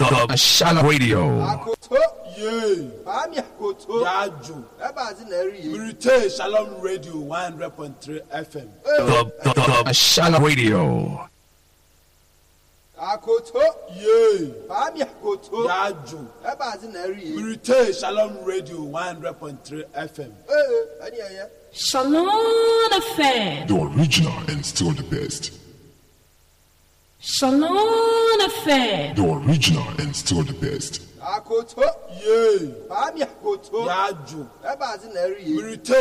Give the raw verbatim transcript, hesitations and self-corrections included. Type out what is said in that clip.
the Shalom Radio. Akoto ye. Ami akoto. Yaju. Eba zineri ye. Mirite Shalom Radio one hundred point three F M. The, the, the Shalom Radio. Akoto ye. Ami akoto. Yaju. Eba zineri ye. Mirite Shalom Radio one hundred point three F M. Eh, ani aya. Shalom F M. The original and still the best. Shalom F M. The original and still the best. Akoto ye. Ami akoto. Yaju. Eba zineri ye. Mirite